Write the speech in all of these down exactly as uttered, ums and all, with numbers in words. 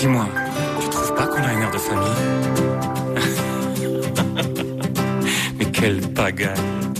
Dis-moi, tu trouves pas qu'on a un air de famille? Mais quelle pagaille!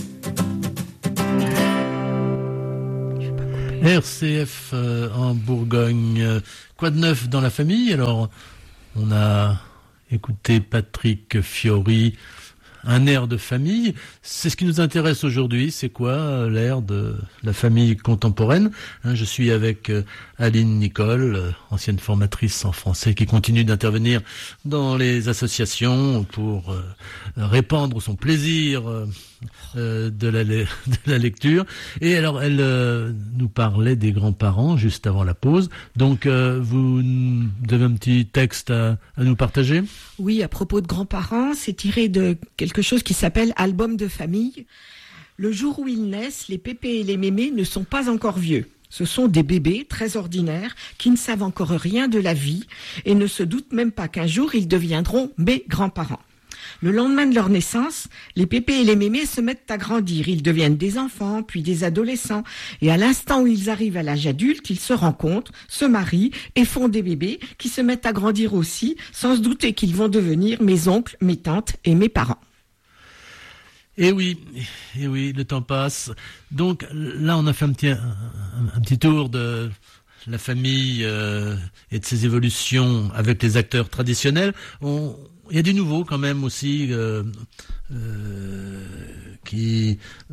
R C F euh, en Bourgogne. Quoi de neuf dans la famille? Alors, on a écouté Patrick Fiori, un air de famille. C'est ce qui nous intéresse aujourd'hui. C'est quoi l'air de la famille contemporaine? Je suis avec Aline Nicole, ancienne formatrice en français, qui continue d'intervenir dans les associations pour répandre son plaisir de la, de la lecture. Et alors, elle nous parlait des grands-parents juste avant la pause. Donc, vous avez un petit texte à, à nous partager? Oui, à propos de grands-parents, c'est tiré de quelque chose qui s'appelle « Album de famille ». Le jour où ils naissent, les pépés et les mémés ne sont pas encore vieux. Ce sont des bébés très ordinaires qui ne savent encore rien de la vie et ne se doutent même pas qu'un jour ils deviendront mes grands-parents. Le lendemain de leur naissance, les pépés et les mémés se mettent à grandir. Ils deviennent des enfants, puis des adolescents. Et à l'instant où ils arrivent à l'âge adulte, ils se rencontrent, se marient et font des bébés qui se mettent à grandir aussi, sans se douter qu'ils vont devenir mes oncles, mes tantes et mes parents. Et oui, et oui, le temps passe. Donc là, on a fait un petit, un, un petit tour de la famille euh, et de ses évolutions avec les acteurs traditionnels. On, il y a du nouveau quand même aussi euh, euh, qui euh,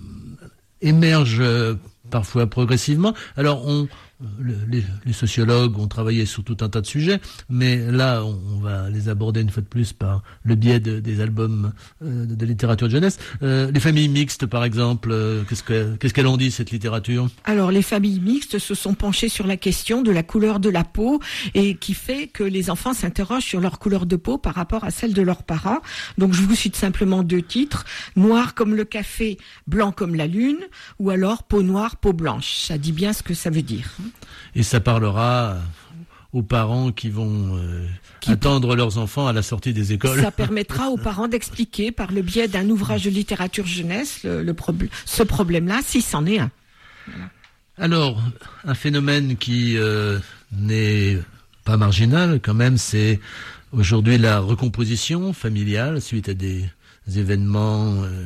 émerge euh, parfois progressivement. Alors on Le, les, les sociologues ont travaillé sur tout un tas de sujets, mais là, on, on va les aborder une fois de plus par le biais de, des albums euh, de, de littérature de jeunesse. Euh, les familles mixtes, par exemple, euh, qu'est-ce que, qu'est-ce qu'elle en dit, cette littérature? Alors, les familles mixtes se sont penchées sur la question de la couleur de la peau et qui fait que les enfants s'interrogent sur leur couleur de peau par rapport à celle de leurs parents. Donc, je vous cite simplement deux titres. Noir comme le café, blanc comme la lune, ou alors peau noire, peau blanche. Ça dit bien ce que ça veut dire. Et ça parlera aux parents qui vont euh, qui attendre leurs enfants à la sortie des écoles. Ça permettra aux parents d'expliquer par le biais d'un ouvrage de littérature jeunesse le, le prob- ce problème-là, si c'en est un. Voilà. Alors, un phénomène qui euh, n'est pas marginal quand même, c'est aujourd'hui la recomposition familiale suite à des événements euh,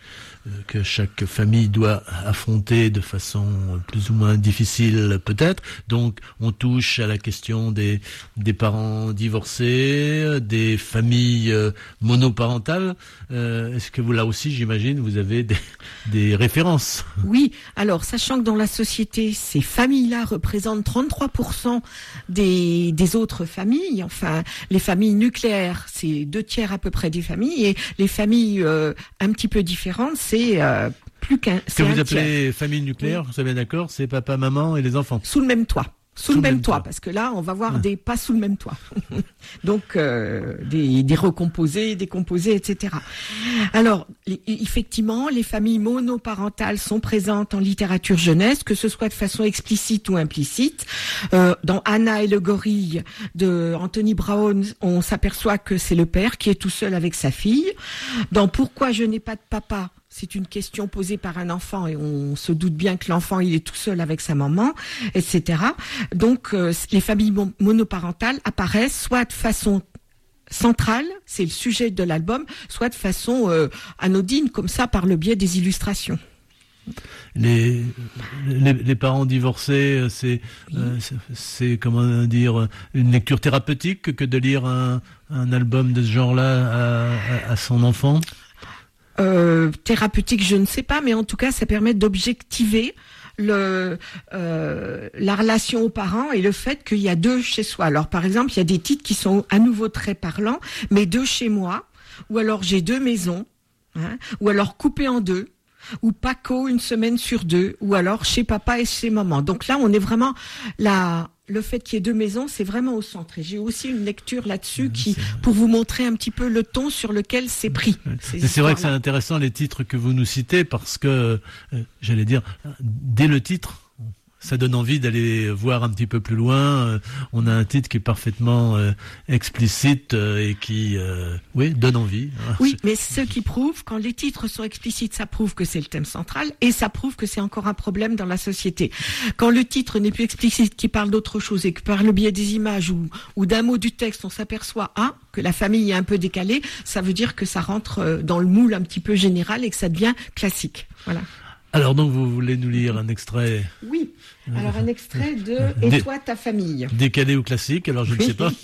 que chaque famille doit affronter de façon plus ou moins difficile peut-être. Donc on touche à la question des, des parents divorcés, des familles euh, monoparentales. Euh, est-ce que vous, là aussi, j'imagine, vous avez des, des références? Oui, alors sachant que dans la société, ces familles-là représentent trente-trois pour cent des, des autres familles, enfin les familles nucléaires, c'est deux tiers à peu près des familles, et les familles euh, un petit peu différentes, c'est C'est euh, plus qu'un. Ce que vous appelez famille nucléaire, oui. Vous savez d'accord, c'est papa, maman et les enfants. Sous le même toit. Sous, sous le même, même toit, toit, parce que là, on va voir ah. des pas sous le même toit. Donc, euh, des, des recomposés, des composés, et cetera. Alors, les, effectivement, les familles monoparentales sont présentes en littérature jeunesse, que ce soit de façon explicite ou implicite. Euh, dans Anna et le gorille de Anthony Brown, on s'aperçoit que c'est le père qui est tout seul avec sa fille. Dans Pourquoi je n'ai pas de papa, c'est une question posée par un enfant et on se doute bien que l'enfant, il est tout seul avec sa maman, et cetera. Donc, euh, les familles mon- monoparentales apparaissent soit de façon centrale, c'est le sujet de l'album, soit de façon euh, anodine, comme ça, par le biais des illustrations. Les, les, les parents divorcés, c'est, oui. euh, c'est, c'est, comment dire, une lecture thérapeutique que de lire un, un album de ce genre-là à, à, à son enfant? Euh, thérapeutique, je ne sais pas, mais en tout cas, ça permet d'objectiver le euh, la relation aux parents et le fait qu'il y a deux chez soi. Alors, par exemple, il y a des titres qui sont à nouveau très parlants, mais deux chez moi, ou alors j'ai deux maisons, hein, ou alors coupé en deux, ou Paco une semaine sur deux, ou alors chez papa et chez maman. Donc là, on est vraiment là. Le fait qu'il y ait deux maisons, c'est vraiment au centre. Et j'ai aussi une lecture là-dessus qui, pour vous montrer un petit peu le ton sur lequel c'est pris. C'est, c'est vrai que c'est intéressant les titres que vous nous citez parce que, euh, j'allais dire, dès le titre, ça donne envie d'aller voir un petit peu plus loin. Euh, on a un titre qui est parfaitement euh, explicite euh, et qui, euh, oui, donne envie. Oui, mais ce qui prouve, quand les titres sont explicites, ça prouve que c'est le thème central et ça prouve que c'est encore un problème dans la société. Quand le titre n'est plus explicite, qui parle d'autre chose et que par le biais des images ou, ou d'un mot du texte, on s'aperçoit ah, que la famille est un peu décalée, ça veut dire que ça rentre dans le moule un petit peu général et que ça devient classique. Voilà. Alors donc vous voulez nous lire un extrait? Oui. Alors un extrait de « Et Dé- toi, ta famille ». Décalé ou classique, alors je ne Oui. sais pas.